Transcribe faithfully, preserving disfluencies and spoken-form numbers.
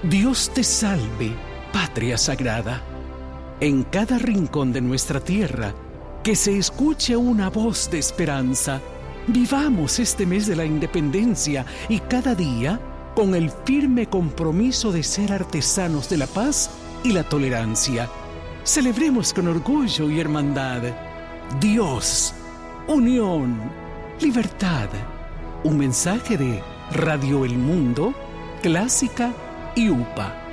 Dios te salve, patria sagrada. En cada rincón de nuestra tierra, que se escuche una voz de esperanza. Vivamos este mes de la independencia y cada día con el firme compromiso de ser artesanos de la paz y la tolerancia. Celebremos con orgullo y hermandad. Dios, unión, libertad. Un mensaje de Radio El Mundo, Clásica y U P A.